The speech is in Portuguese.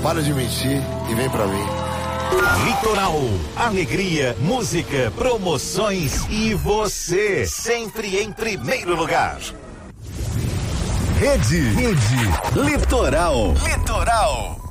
Para de mentir e vem pra mim. Litoral, alegria, música, promoções e você, sempre em primeiro lugar. Rede Litoral.